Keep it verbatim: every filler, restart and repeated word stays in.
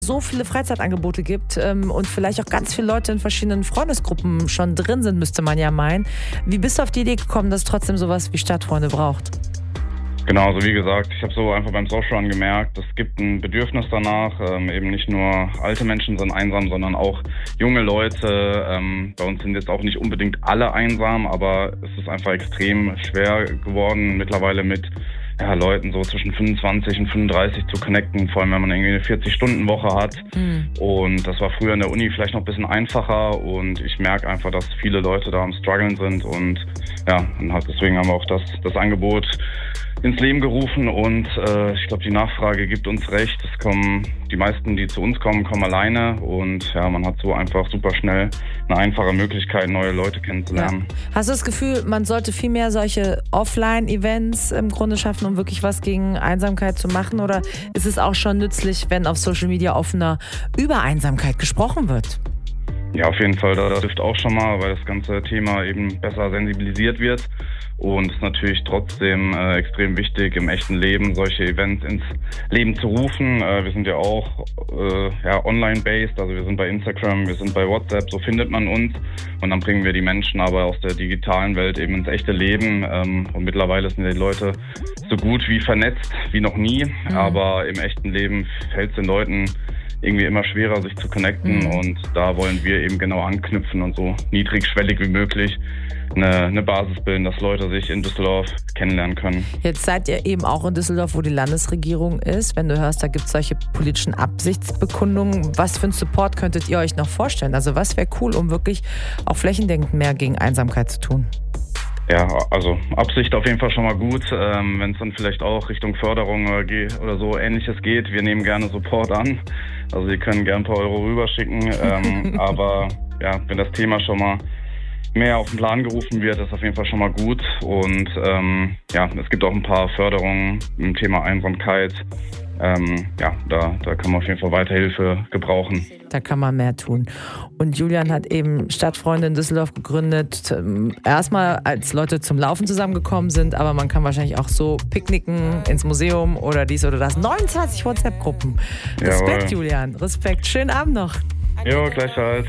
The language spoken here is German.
so viele Freizeitangebote gibt ähm, und vielleicht auch ganz viele Leute in verschiedenen Freundesgruppen schon drin sind, müsste man ja meinen. Wie bist du auf die Idee gekommen, dass es trotzdem sowas wie Stadtfreunde braucht? Genau, also wie gesagt, ich habe so einfach beim Social Run gemerkt, es gibt ein Bedürfnis danach, ähm, eben nicht nur alte Menschen sind einsam, sondern auch junge Leute. Ähm, bei uns sind jetzt auch nicht unbedingt alle einsam, aber es ist einfach extrem schwer geworden, mittlerweile mit ja, Leuten so zwischen fünfundzwanzig und fünfunddreißig zu connecten, vor allem wenn man irgendwie eine vierzig-Stunden-Woche hat. Mhm. Und das war früher in der Uni vielleicht noch ein bisschen einfacher und ich merke einfach, dass viele Leute da am struggeln sind und ja, und halt deswegen haben wir auch das, das Angebot ins Leben gerufen und äh, ich glaube, die Nachfrage gibt uns recht. Es kommen die meisten, die zu uns kommen, kommen alleine und ja, man hat so einfach super schnell eine einfache Möglichkeit, neue Leute kennenzulernen. Ja. Hast du das Gefühl, man sollte viel mehr solche Offline-Events im Grunde schaffen, um wirklich was gegen Einsamkeit zu machen? Oder ist es auch schon nützlich, wenn auf Social Media offener über Einsamkeit gesprochen wird? Ja, auf jeden Fall, das hilft auch schon mal, weil das ganze Thema eben besser sensibilisiert wird. Und es ist natürlich trotzdem äh, extrem wichtig, im echten Leben solche Events ins Leben zu rufen. Äh, wir sind ja auch äh, ja, online-based, also wir sind bei Instagram, wir sind bei WhatsApp, so findet man uns. Und dann bringen wir die Menschen aber aus der digitalen Welt eben ins echte Leben. Ähm, und mittlerweile sind die Leute so gut wie vernetzt wie noch nie. Mhm. Aber im echten Leben fällt es den Leuten irgendwie immer schwerer, sich zu connecten. Mhm. Und da wollen wir eben genau anknüpfen und so niedrigschwellig wie möglich eine, eine Basis bilden, dass Leute sich in Düsseldorf kennenlernen können. Jetzt seid ihr eben auch in Düsseldorf, wo die Landesregierung ist. Wenn du hörst, da gibt es solche politischen Absichtsbekundungen. Was für einen Support könntet ihr euch noch vorstellen? Also was wäre cool, um wirklich auch flächendeckend mehr gegen Einsamkeit zu tun? Ja, also Absicht auf jeden Fall schon mal gut, ähm, wenn es dann vielleicht auch Richtung Förderung oder, oder so Ähnliches geht. Wir nehmen gerne Support an, also Sie können gerne ein paar Euro rüberschicken, ähm, aber ja, wenn das Thema schon mal mehr auf den Plan gerufen wird, ist auf jeden Fall schon mal gut und ähm, ja, es gibt auch ein paar Förderungen im Thema Einsamkeit. Ähm, ja, da, da kann man auf jeden Fall weiter Hilfe gebrauchen. Da kann man mehr tun. Und Julian hat eben Stadtfreunde in Düsseldorf gegründet. Erstmal als Leute zum Laufen zusammengekommen sind, aber man kann wahrscheinlich auch so picknicken ins Museum oder dies oder das. neunundzwanzig WhatsApp-Gruppen. Respekt, Jawohl. Julian. Respekt. Schönen Abend noch. Jo, gleichfalls.